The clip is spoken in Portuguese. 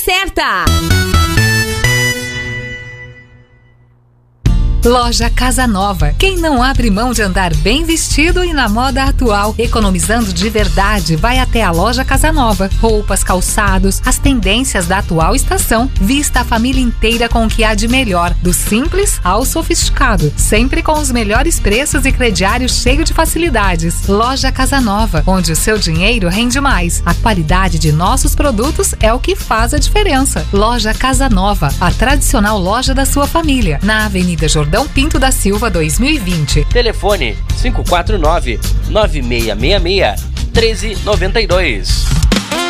certa! Loja Casa Nova. Quem não abre mão de andar bem vestido e na moda atual, economizando de verdade, vai até a Loja Casa Nova. Roupas, calçados, as tendências da atual estação. Vista a família inteira com o que há de melhor, do simples ao sofisticado. Sempre com os melhores preços e crediário cheio de facilidades. Loja Casa Nova, onde o seu dinheiro rende mais. A qualidade de nossos produtos é o que faz a diferença. Loja Casa Nova, a tradicional loja da sua família. Na Avenida Jordão Pinto da Silva 2020. Telefone 549-9666-1392.